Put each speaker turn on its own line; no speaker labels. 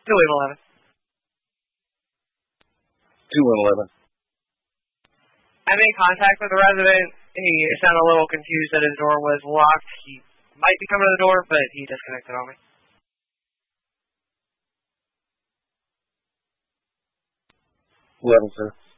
211.
211.
I made contact with the resident. He sounded a little confused that his door was locked. He might be coming to the door, but he disconnected on me.
11, sir.